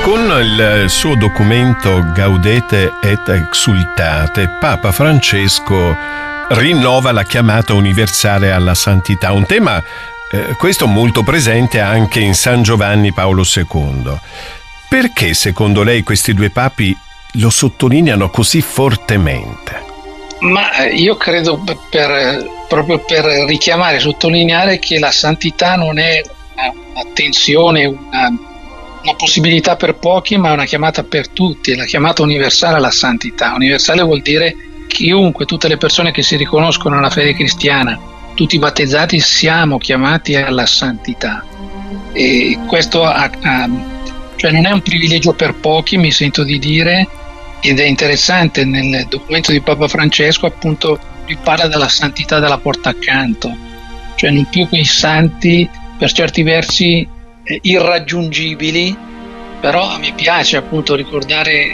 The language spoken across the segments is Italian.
Con il suo documento Gaudete et Exsultate, Papa Francesco rinnova la chiamata universale alla santità, un tema questo molto presente anche in San Giovanni Paolo II. Perché secondo lei questi due papi lo così fortemente? Ma io credo proprio per richiamare, sottolineare che la santità non è un'attenzione, una possibilità per pochi, ma è una chiamata per tutti, è la chiamata universale alla santità. Universale vuol dire chiunque, tutte le persone che si riconoscono nella fede cristiana, tutti i battezzati siamo chiamati alla santità. E questo cioè non è un privilegio per pochi, mi sento di dire, ed è interessante nel documento di Papa Francesco, appunto, lui parla della santità della porta accanto, cioè non più quei santi per certi versi irraggiungibili, però mi piace appunto ricordare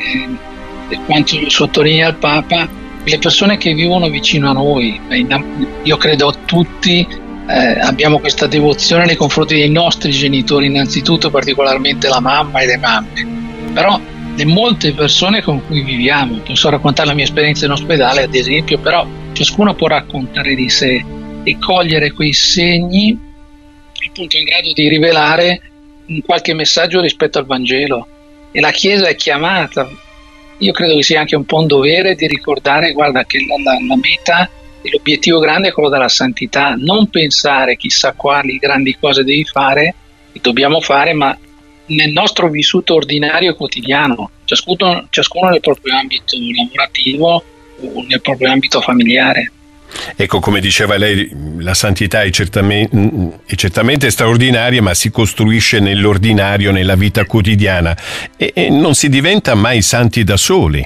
quanto sottolinea il Papa, le persone che vivono vicino a noi. Io credo tutti abbiamo questa devozione nei confronti dei nostri genitori innanzitutto, particolarmente la mamma e le mamme, però le molte persone con cui viviamo, posso raccontare la mia esperienza in ospedale ad esempio, però ciascuno può raccontare di sé e cogliere quei segni appunto in grado di rivelare un qualche messaggio rispetto al Vangelo, e la Chiesa è chiamata, io credo che sia anche un po' un dovere di ricordare, guarda, che la meta e l'obiettivo grande è quello della santità, non pensare chissà quali grandi cose devi fare e dobbiamo fare, ma nel nostro vissuto ordinario e quotidiano, ciascuno nel proprio ambito lavorativo o nel proprio ambito familiare. Ecco, come diceva lei, la santità è certamente straordinaria, ma si costruisce nell'ordinario, nella vita quotidiana, e non si diventa mai santi da soli.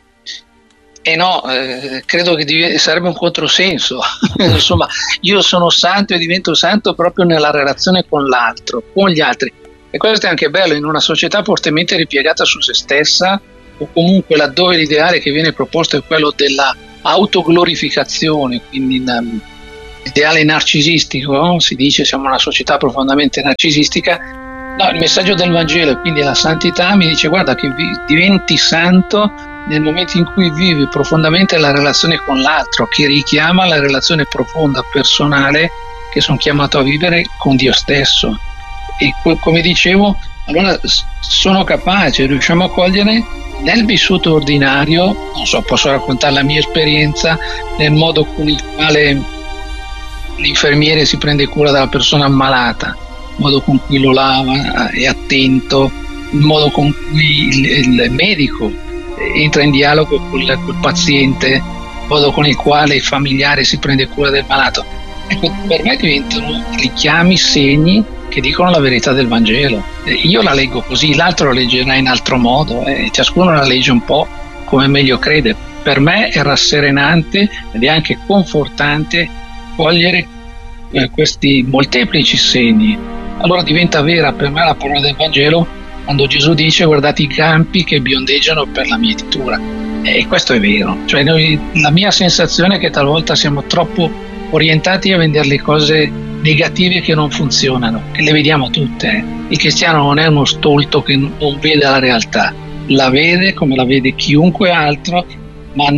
No, credo che sarebbe un controsenso. Insomma, io sono santo e divento santo proprio nella relazione con l'altro, con gli altri. E questo è anche bello in una società fortemente ripiegata su se stessa, o comunque laddove l'ideale che viene proposto è quello della autoglorificazione, quindi l'ideale narcisistico, no? Si dice siamo una società profondamente narcisistica. No, il messaggio del Vangelo e quindi la santità mi dice guarda che diventi santo nel momento in cui vivi profondamente la relazione con l'altro, che richiama la relazione profonda, personale, che sono chiamato a vivere con Dio stesso. E come dicevo, allora sono capace, riusciamo a cogliere nel vissuto ordinario, non so, posso raccontare la mia esperienza, nel modo con il quale l'infermiere si prende cura della persona ammalata, il modo con cui lo lava, è attento, il modo con cui il medico entra in dialogo col paziente, il modo con il quale il familiare si prende cura del malato. Ecco, per me diventano richiami, segni che dicono la verità del Vangelo. Io la leggo così, l'altro la leggerà in altro modo, ciascuno la legge un po' come meglio crede. Per me è rasserenante ed è anche confortante cogliere questi molteplici segni. Allora diventa vera per me la parola del Vangelo quando Gesù dice guardate i campi che biondeggiano per la mietitura. E questo è vero, cioè la mia sensazione è che talvolta siamo troppo orientati a vedere le cose negative che non funzionano, che le vediamo tutte. Il cristiano non è uno stolto che non vede la realtà, la vede come la vede chiunque altro, ma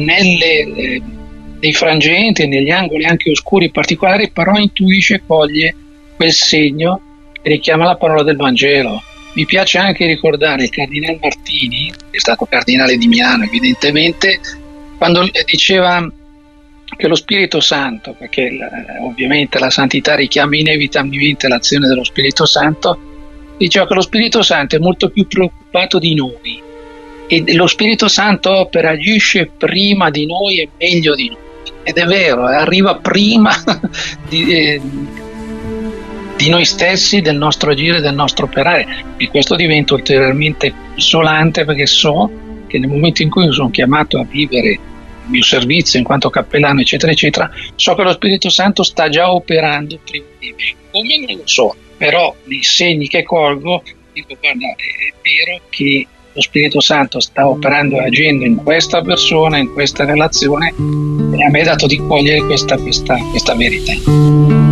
nei frangenti e negli angoli anche oscuri particolari, però intuisce, coglie quel segno che richiama la parola del Vangelo. Mi piace anche ricordare il cardinale Martini, che è stato cardinale di Milano evidentemente, quando diceva che lo Spirito Santo, perché ovviamente la santità richiama inevitabilmente l'azione dello Spirito Santo, diceva che lo Spirito Santo è molto più preoccupato di noi e lo Spirito Santo opera, agisce prima di noi e meglio di noi, ed è vero, arriva prima di noi stessi, del nostro agire, del nostro operare, e questo diventa ulteriormente consolante perché so che nel momento in cui io sono chiamato a vivere il mio servizio in quanto cappellano eccetera eccetera, so che lo Spirito Santo sta già operando prima di me, come non lo so, però nei segni che colgo dico guarda, è vero che lo Spirito Santo sta operando e agendo in questa persona, in questa relazione, e a me è dato di cogliere questa verità.